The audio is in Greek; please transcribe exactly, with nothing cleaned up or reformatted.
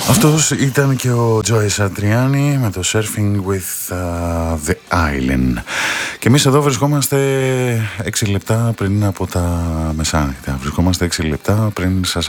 Αυτός ήταν και ο Joe Satriani με το Surfing with uh, the Island. Και εμείς εδώ βρισκόμαστε έξι λεπτά πριν από τα μεσάνυχτα. Βρισκόμαστε έξι λεπτά πριν σας